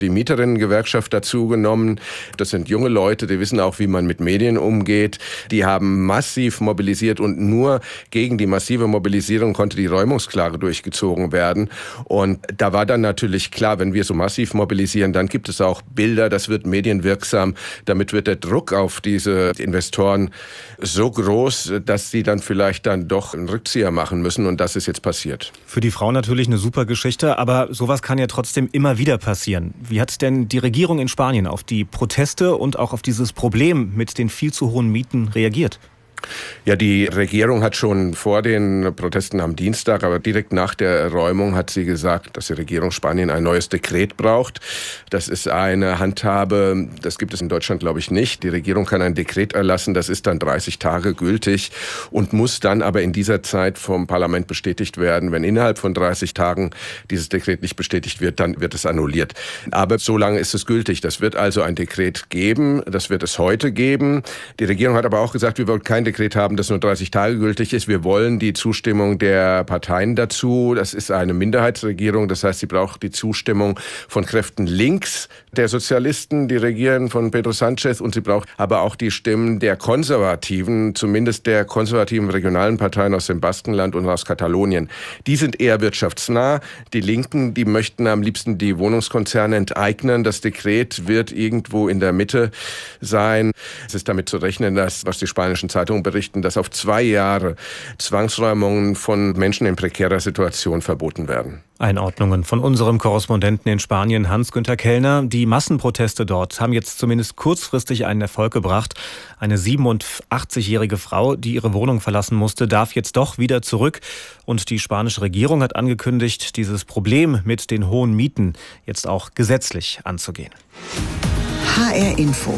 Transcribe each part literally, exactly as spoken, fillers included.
die Mieterinnengewerkschaft dazu genommen. Das sind junge Leute, die wissen auch, wie man mit Medien umgeht. Die haben massiv mobilisiert und nur gegen die massive Mobilisierung konnte die Räumungsklage durchgezogen werden. Und da war dann natürlich klar, wenn wir so massiv mobilisieren, dann gibt es auch Bilder, das wird medienwirksam. Damit wird der Druck auf diese Investoren so groß, dass sie dann vielleicht dann doch einen Rückzieher machen müssen. Und das ist jetzt passiert. Für die Frau natürlich eine super Geschichte, aber sowas kann ja trotzdem immer wieder passieren. Wie hat denn die Regierung in Spanien auf die Proteste und auch auf dieses Problem mit den viel zu hohen Mieten reagiert? Ja, die Regierung hat schon vor den Protesten am Dienstag, aber direkt nach der Räumung hat sie gesagt, dass die Regierung Spanien ein neues Dekret braucht. Das ist eine Handhabe, das gibt es in Deutschland, glaube ich, nicht. Die Regierung kann ein Dekret erlassen, das ist dann dreißig Tage gültig und muss dann aber in dieser Zeit vom Parlament bestätigt werden. Wenn innerhalb von dreißig Tagen dieses Dekret nicht bestätigt wird, dann wird es annulliert. Aber so lange ist es gültig. Das wird also ein Dekret geben, das wird es heute geben. Die Regierung hat aber auch gesagt, wir wollen kein Dekret haben, das nur dreißig Tage gültig ist. Wir wollen die Zustimmung der Parteien dazu. Das ist eine Minderheitsregierung, das heißt, sie braucht die Zustimmung von Kräften links der Sozialisten, die regieren, von Pedro Sánchez, und sie braucht aber auch die Stimmen der Konservativen, zumindest der konservativen regionalen Parteien aus dem Baskenland und aus Katalonien. Die sind eher wirtschaftsnah. Die Linken, die möchten am liebsten die Wohnungskonzerne enteignen. Das Dekret wird irgendwo in der Mitte sein. Es ist damit zu rechnen, dass, was die spanischen Zeitungen berichten, dass auf zwei Jahre Zwangsräumungen von Menschen in prekärer Situation verboten werden. Einordnungen von unserem Korrespondenten in Spanien, Hans-Günther Kellner. Die Massenproteste dort haben jetzt zumindest kurzfristig einen Erfolg gebracht. Eine siebenundachtzigjährige Frau, die ihre Wohnung verlassen musste, darf jetzt doch wieder zurück. Und die spanische Regierung hat angekündigt, dieses Problem mit den hohen Mieten jetzt auch gesetzlich anzugehen. H R Info.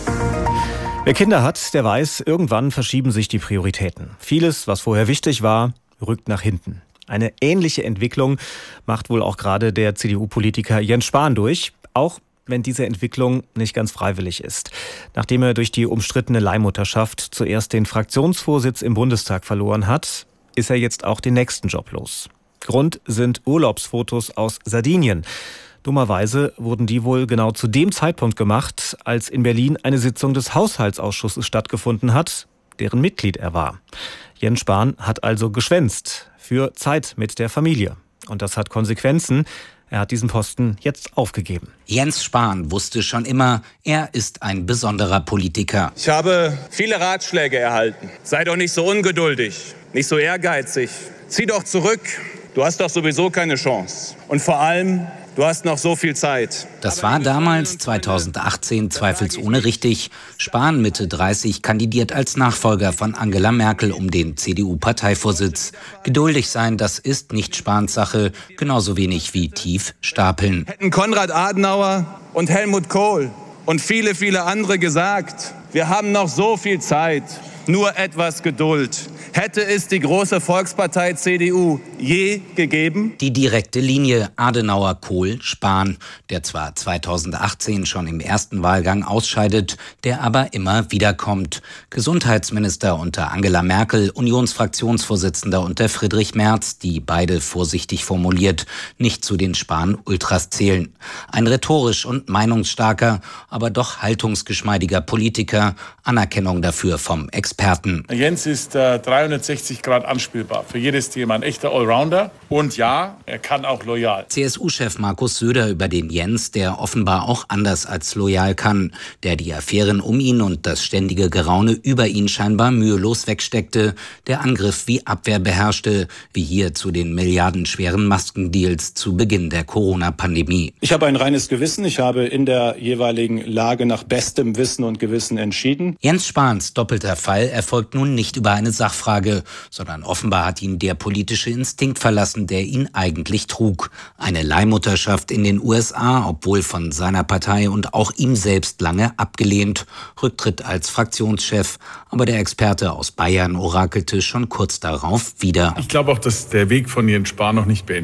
Wer Kinder hat, der weiß, irgendwann verschieben sich die Prioritäten. Vieles, was vorher wichtig war, rückt nach hinten. Eine ähnliche Entwicklung macht wohl auch gerade der C D U-Politiker Jens Spahn durch, auch wenn diese Entwicklung nicht ganz freiwillig ist. Nachdem er durch die umstrittene Leihmutterschaft zuerst den Fraktionsvorsitz im Bundestag verloren hat, ist er jetzt auch den nächsten Job los. Grund sind Urlaubsfotos aus Sardinien. Dummerweise wurden die wohl genau zu dem Zeitpunkt gemacht, als in Berlin eine Sitzung des Haushaltsausschusses stattgefunden hat, deren Mitglied er war. Jens Spahn hat also geschwänzt für Zeit mit der Familie. Und das hat Konsequenzen. Er hat diesen Posten jetzt aufgegeben. Jens Spahn wusste schon immer, er ist ein besonderer Politiker. Ich habe viele Ratschläge erhalten. Sei doch nicht so ungeduldig, nicht so ehrgeizig. Zieh doch zurück. Du hast doch sowieso keine Chance. Und vor allem, du hast noch so viel Zeit. Das war damals, zweitausendachtzehn, zweifelsohne richtig. Spahn, Mitte dreißig, kandidiert als Nachfolger von Angela Merkel um den C D U-Parteivorsitz. Geduldig sein, das ist nicht Spahns Sache, genauso wenig wie tief stapeln. Hätten Konrad Adenauer und Helmut Kohl und viele, viele andere gesagt, wir haben noch so viel Zeit, nur etwas Geduld. Hätte es die große Volkspartei C D U je gegeben? Die direkte Linie Adenauer, Kohl, Spahn, der zwar zweitausendachtzehn schon im ersten Wahlgang ausscheidet, der aber immer wiederkommt. Gesundheitsminister unter Angela Merkel, Unionsfraktionsvorsitzender unter Friedrich Merz, die beide vorsichtig formuliert nicht zu den Spahn-Ultras zählen. Ein rhetorisch und meinungsstarker, aber doch haltungsgeschmeidiger Politiker, Anerkennung dafür vom Experten. Jens ist äh, dreihundertsechzig Grad anspielbar, für jedes Thema ein echter Allrounder. Und ja, er kann auch loyal. C S U-Chef Markus Söder über den Jens, der offenbar auch anders als loyal kann, der die Affären um ihn und das ständige Geraune über ihn scheinbar mühelos wegsteckte, der Angriff wie Abwehr beherrschte, wie hier zu den milliardenschweren Maskendeals zu Beginn der Corona-Pandemie. Ich habe ein reines Gewissen, ich habe in der jeweiligen Lage nach bestem Wissen und Gewissen entschieden. Jens Spahns doppelter Fall erfolgt nun nicht über eine Sachfrage, sondern offenbar hat ihn der politische Instinkt verlassen, der ihn eigentlich trug. Eine Leihmutterschaft in den U S A, obwohl von seiner Partei und auch ihm selbst lange abgelehnt. Rücktritt als Fraktionschef, aber der Experte aus Bayern orakelte schon kurz darauf wieder. Ich glaube auch, dass der Weg von Jens Spahn noch nicht beendet ist.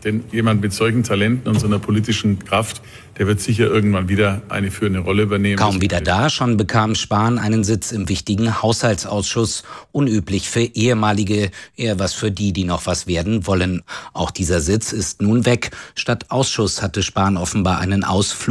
Denn jemand mit solchen Talenten und so einer politischen Kraft, der wird sicher irgendwann wieder eine führende Rolle übernehmen. Kaum wieder da, schon bekam Spahn einen Sitz im wichtigen Haushaltsausschuss. Unüblich für ehemalige, eher was für die, die noch was werden wollen. Auch dieser Sitz ist nun weg. Statt Ausschuss hatte Spahn offenbar einen Ausflug